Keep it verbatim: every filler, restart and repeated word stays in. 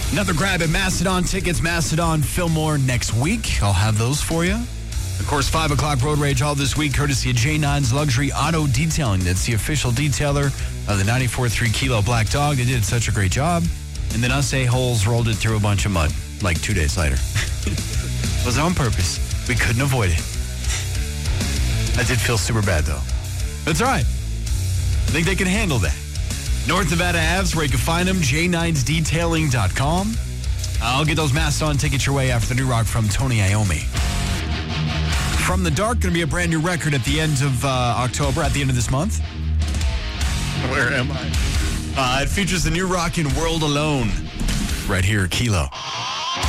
Another grab at Mastodon tickets, Mastodon Fillmore next week. I'll have those for you. Of course, five o'clock Road Rage all this week, courtesy of J nine's Luxury Auto Detailing. That's the official detailer of the ninety-four point three Kilo Black Dog. They did such a great job. And then us a-holes rolled it through a bunch of mud, like two days later. It was on purpose. We couldn't avoid it. I did feel super bad, though. That's all right. I think they can handle that. North Nevada Avs, where you can find them, j nines detailing dot com. I'll get those Mastodon tickets your way after the new rock from Tony Iommi. From the Dark, going to be a brand new record at the end of uh, October, at the end of this month. Where am I? Uh, it features the new rock in World Alone. Right here, Kilo.